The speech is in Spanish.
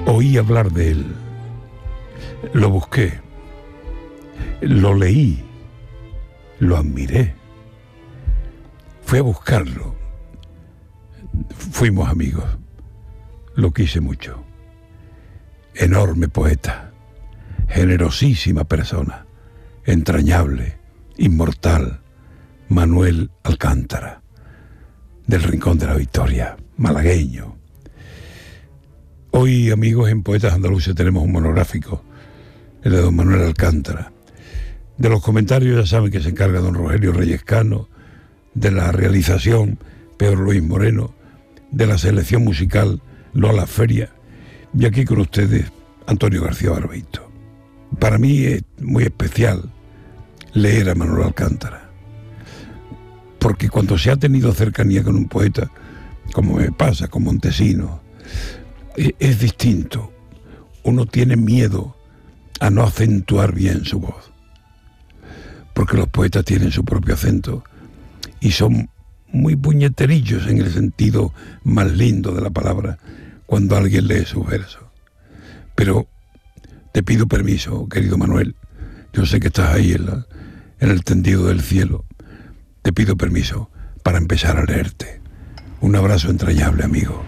Oí hablar de él, lo busqué, lo leí, lo admiré, fui a buscarlo, fuimos amigos, lo quise mucho. Enorme poeta, generosísima persona, entrañable, inmortal, Manuel Alcántara, del Rincón de la Victoria, malagueño. Hoy, amigos, en Poetas Andaluces tenemos un monográfico, el de don Manuel Alcántara. De los comentarios ya saben que se encarga don Rogelio Reyescano, de la realización Pedro Luis Moreno, de la selección musical Lola Feria, y aquí con ustedes Antonio García Barbeito. Para mí es muy especial leer a Manuel Alcántara, porque cuando se ha tenido cercanía con un poeta, como me pasa con Montesinos, es distinto. Uno tiene miedo a no acentuar bien su voz, porque los poetas tienen su propio acento y son muy puñeterillos en el sentido más lindo de la palabra cuando alguien lee sus versos. Pero te pido permiso, querido Manuel, yo sé que estás ahí en el tendido del cielo, te pido permiso para empezar a leerte. Un abrazo entrañable, amigo.